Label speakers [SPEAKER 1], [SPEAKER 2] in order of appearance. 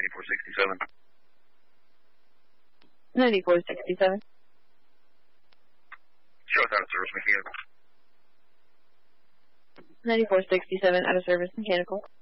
[SPEAKER 1] 9467.
[SPEAKER 2] 9467.
[SPEAKER 1] Show us out of service mechanical.
[SPEAKER 2] 9467, out of service mechanical.